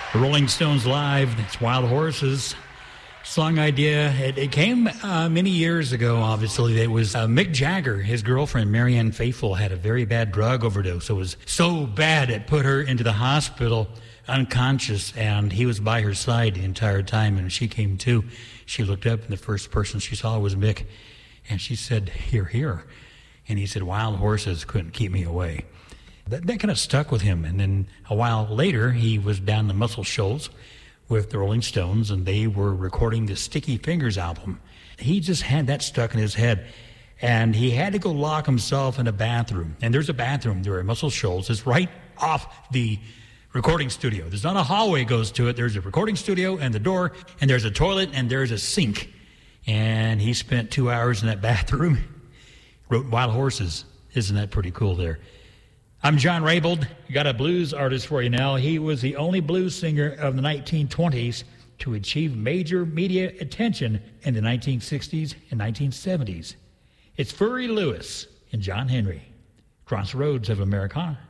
The Rolling Stones live. It's Wild Horses. Song idea. It came many years ago, obviously. It was Mick Jagger. His girlfriend, Marianne Faithfull, had a very bad drug overdose. It was so bad it put her into the hospital unconscious, and he was by her side the entire time. And when she came to, she looked up, and the first person she saw was Mick. And she said, "Here, here." And he said, "Wild Horses couldn't keep me away." That kind of stuck with him. And then a while later, he was down in Muscle Shoals with the Rolling Stones, and they were recording the Sticky Fingers album. He just had that stuck in his head, and he had to go lock himself in a bathroom. And there's a bathroom there at Muscle Shoals. It's right off the recording studio. There's not a hallway goes to it. There's a recording studio and the door, and there's a toilet, and there's a sink. And he spent 2 hours in that bathroom, wrote Wild Horses. Isn't that pretty cool there? I'm John Raybould. Got a blues artist for you now. He was the only blues singer of the 1920s to achieve major media attention in the 1960s and 1970s. It's Furry Lewis and John Henry. Crossroads of Americana.